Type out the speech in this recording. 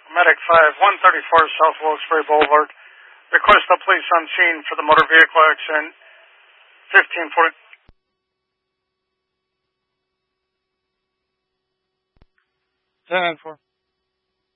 Medic 5, 134 South Wilkes-Barre Boulevard. Request the police on scene for the motor vehicle accident, 1540. 7-4.